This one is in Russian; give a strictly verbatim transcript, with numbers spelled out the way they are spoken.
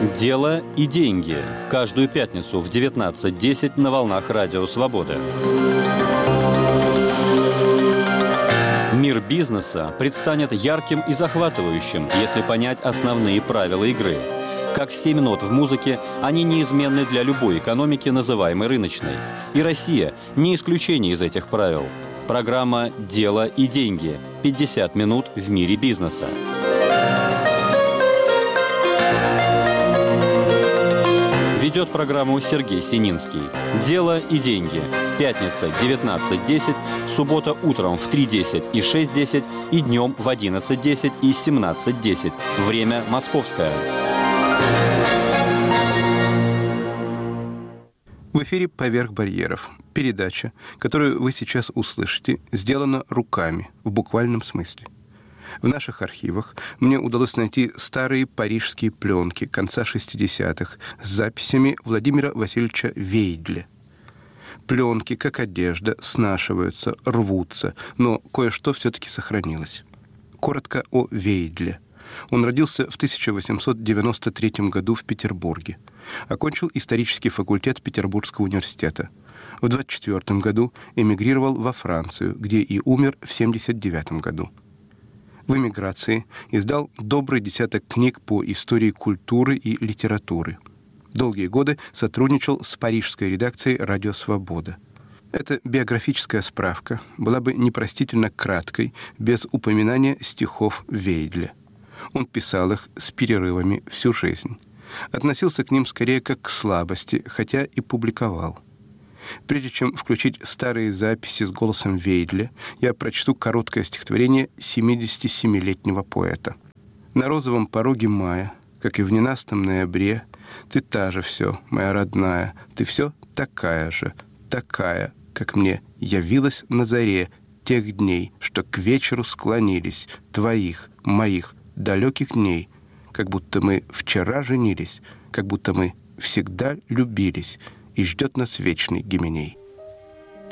Дело и деньги. Каждую пятницу в девятнадцать десять на волнах Радио Свобода. Мир бизнеса предстанет ярким и захватывающим, если понять основные правила игры. Как семь нот в музыке, они неизменны для любой экономики, называемой рыночной. И Россия не исключение из этих правил. Программа «Дело и деньги». пятьдесят минут в мире бизнеса. Ведет программу Сергей Сининский. «Дело и деньги». Пятница, девятнадцать десять, суббота утром в три десять и шесть десять и днем в одиннадцать десять и семнадцать десять. Время московское. В эфире «Поверх барьеров». Передача, которую вы сейчас услышите, сделана руками, в буквальном смысле. В наших архивах мне удалось найти старые парижские пленки конца шестидесятых с записями Владимира Васильевича Вейдля. Пленки, как одежда, снашиваются, рвутся, но кое-что все-таки сохранилось. Коротко о Вейдле. Он родился в тысяча восемьсот девяносто третьем году в Петербурге. Окончил исторический факультет Петербургского университета. В двадцать четвёртом году эмигрировал во Францию, где и умер в семьдесят девятом году. В эмиграции издал добрый десяток книг по истории культуры и литературы. Долгие годы сотрудничал с парижской редакцией «Радио Свобода». Эта биографическая справка была бы непростительно краткой, без упоминания стихов Вейдля. Он писал их с перерывами всю жизнь. Относился к ним скорее как к слабости, хотя и публиковал. Прежде чем включить старые записи с голосом Вейдля, я прочту короткое стихотворение семидесятисемилетнего поэта. «На розовом пороге мая, как и в ненастном ноябре, ты та же все, моя родная, ты все такая же, такая, как мне явилась на заре тех дней, что к вечеру склонились, твоих, моих, далеких дней, как будто мы вчера женились, как будто мы всегда любились, и ждет нас вечный Гименей».